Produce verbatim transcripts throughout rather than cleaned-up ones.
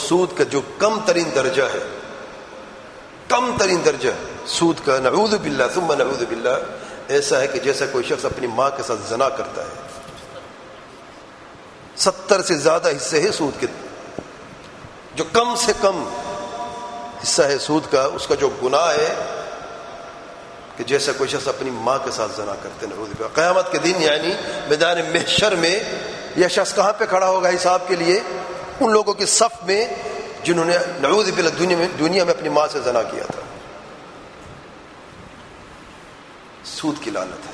سود کا جو کم ترین درجہ ہے، کم ترین درجہ سود کا، نعوذ باللہ ثم نعوذ باللہ، ایسا ہے کہ جیسا کوئی شخص اپنی ماں کے ساتھ زنا کرتا ہے۔ ستر سے زیادہ حصے ہیں سود کے، جو کم سے کم حصہ ہے سود کا، اس کا جو گناہ ہے کہ جیسا کوئی شخص اپنی ماں کے ساتھ زنا کرتے ہیں۔ نعوذ باللہ۔ قیامت کے دن یعنی میدان محشر میں یہ شخص کہاں پہ کھڑا ہوگا حساب کے لیے؟ ان لوگوں کے صف میں جنہوں نے نعوذ باللہ دنیا میں دنیا میں اپنی ماں سے زنا کیا تھا۔ سود کی لعنت ہے۔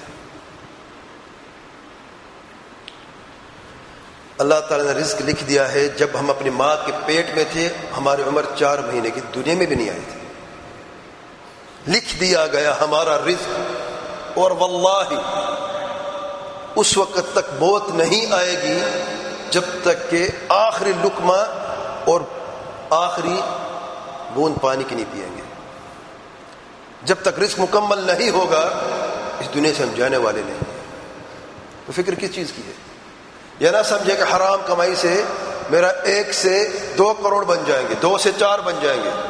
اللہ تعالیٰ نے رزق لکھ دیا ہے، جب ہم اپنی ماں کے پیٹ میں تھے ہماری عمر چار مہینے کی، دنیا میں بھی نہیں آئی تھی، لکھ دیا گیا ہمارا رزق، اور واللہ اس وقت تک موت نہیں آئے گی جب تک کہ آخری لقمہ اور آخری بوند پانی کی نہیں پیئیں گے۔ جب تک رزق مکمل نہیں ہوگا اس دنیا سے ہم جانے والے نہیں ہیں۔ تو فکر کس چیز کی ہے؟ یہ نہ سمجھے کہ حرام کمائی سے میرا ایک سے دو کروڑ بن جائیں گے، دو سے چار بن جائیں گے۔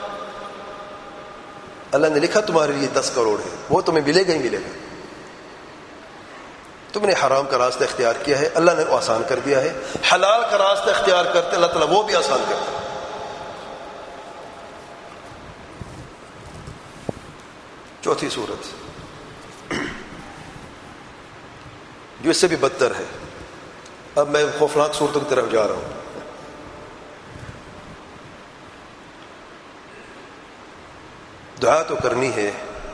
اللہ نے لکھا تمہارے لیے دس کروڑ ہے، وہ تمہیں ملے گا ہی ملے گا۔ تم نے حرام کا راستہ اختیار کیا ہے، اللہ نے وہ آسان کر دیا ہے۔ حلال کا راستہ اختیار کرتے اللہ تعالیٰ وہ بھی آسان کرتا ہے۔ چوتھی صورت جو اس سے بھی بدتر ہے، اب میں خوفناک صورتوں کی طرف جا رہا ہوں۔ دعا تو کرنی ہے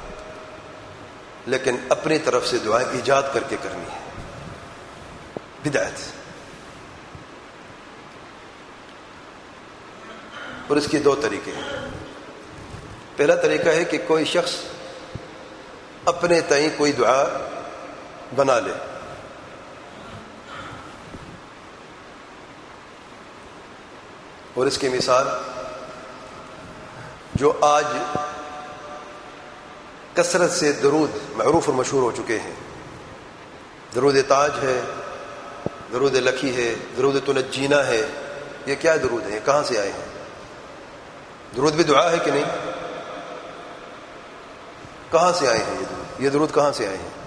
لیکن اپنی طرف سے دعائیں ایجاد کر کے کرنی ہے، بدعت۔ اور اس کے دو طریقے ہیں۔ پہلا طریقہ ہے کہ کوئی شخص اپنے تئیں کوئی دعا بنا لے، اور اس کی مثال جو آج کثرت سے درود معروف اور مشہور ہو چکے ہیں، درود تاج ہے، درود لکھی ہے، درود تنجینا ہے۔ یہ کیا درود ہیں؟ کہاں سے آئے ہیں؟ درود بھی دعا ہے کہ نہیں؟ کہاں سے آئے ہیں یہ درود؟ یہ درود کہاں سے آئے ہیں؟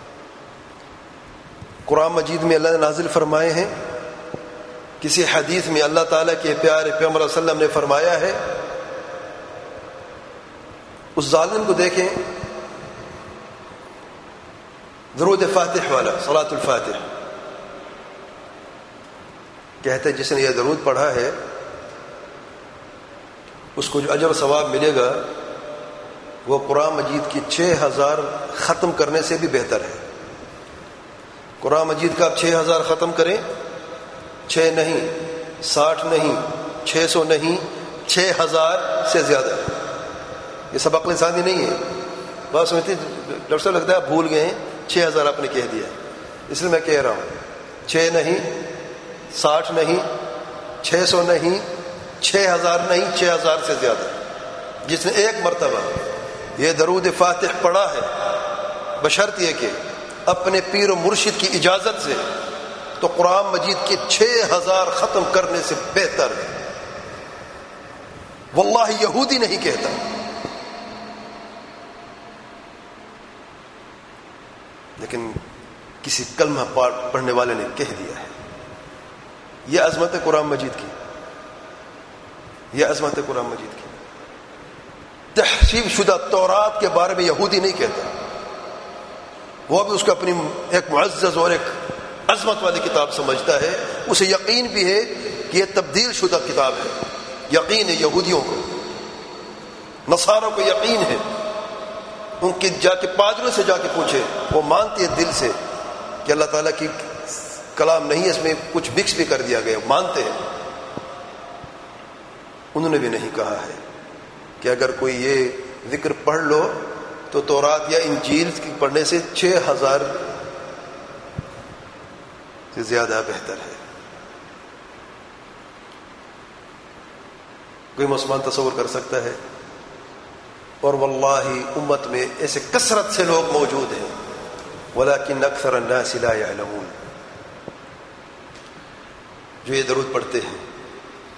قرآن مجید میں اللہ نے نازل فرمائے ہیں، کسی حدیث میں اللہ تعالیٰ کے پیارے پیغمبر صلی اللہ علیہ وسلم نے فرمایا ہے۔ اس ظالم کو دیکھیں، درود فاتح والا، صلاۃ الفاتح، کہتے ہیں جس نے یہ درود پڑھا ہے اس کو جو اجر و ثواب ملے گا وہ قرآن مجید کی چھ ہزار ختم کرنے سے بھی بہتر ہے۔ قرآن مجید کا آپ چھ ہزار ختم کریں، چھ نہیں، ساٹھ نہیں، چھ سو نہیں، چھ ہزار سے زیادہ۔ یہ سبق لسانی نہیں ہے، بات سمجھتے ڈاکٹر صاحب لگتا ہے آپ بھول گئے ہیں، چھ ہزار آپ نے کہہ دیا، اس لیے میں کہہ رہا ہوں چھ نہیں، ساٹھ نہیں، چھ سو نہیں، چھ ہزار نہیں، چھ ہزار سے زیادہ۔ جس نے ایک مرتبہ یہ درود فاتح پڑھا ہے بشرط یہ کہ اپنے پیر و مرشد کی اجازت سے، تو قرآن مجید کے چھ ہزار ختم کرنے سے بہتر ہے۔ واللہ یہودی نہیں کہتا، لیکن کسی کلمہ پڑھنے والے نے کہہ دیا ہے۔ یہ عظمت ہے قرآن مجید کی، یہ عظمت ہے قرآن مجید کی۔ تحریف شدہ تورات کے بارے میں یہودی نہیں کہتا، وہ بھی اس کو اپنی ایک معزز اور ایک عظمت والی کتاب سمجھتا ہے، اسے یقین بھی ہے کہ یہ تبدیل شدہ کتاب ہے۔ یقین ہے یہودیوں کو، نصاروں کو یقین ہے، ان کے جا کے پادریوں سے جا کے پوچھے، وہ مانتے ہیں دل سے کہ اللہ تعالیٰ کی کلام نہیں ہے، اس میں کچھ مکس بھی کر دیا گیا، مانتے ہیں۔ انہوں نے بھی نہیں کہا ہے کہ اگر کوئی یہ ذکر پڑھ لو تو تورات یا انجیل کی پڑھنے سے چھ ہزار سے زیادہ بہتر ہے۔ کوئی مسلمان تصور کر سکتا ہے؟ اور واللہ امت میں ایسے کثرت سے لوگ موجود ہیں، ولیکن اکثر الناس لا یعلمون، جو یہ درود پڑھتے ہیں